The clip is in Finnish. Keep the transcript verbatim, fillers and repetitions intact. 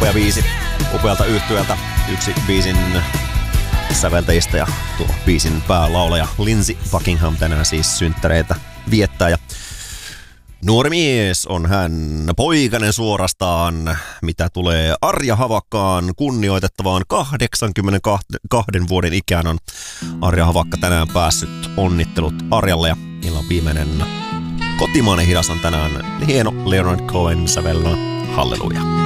upea biisi upealta yhtyeeltä. Yksi biisin säveltäjistä ja tuo biisin päälaulaja Lindsey Buckingham tänään siis synttäreitä viettää. Ja nuori mies on hän, poikainen suorastaan, mitä tulee Arja Havakkaan kunnioitettavaan kahdeksankymmentäkaksi vuoden ikään on Arja Havakka tänään päässyt. Onnittelut Arjalle ja illan viimeinen kotimainen hidas on tänään hieno Leonard Cohen sävellön Halleluja.